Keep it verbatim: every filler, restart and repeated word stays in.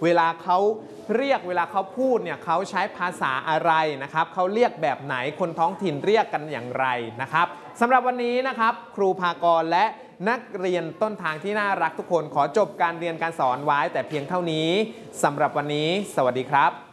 เวลาเขาเรียกเวลาเขาพูดเนี่ยเขาใช้ภาษาอะไรนะครับเขาเรียกแบบไหนคนท้องถิ่นเรียกกันอย่างไรนะครับสำหรับวันนี้นะครับครูภากรและนักเรียนต้นทางที่น่ารักทุกคนขอจบการเรียนการสอนไว้แต่เพียงเท่านี้สำหรับวันนี้สวัสดีครับ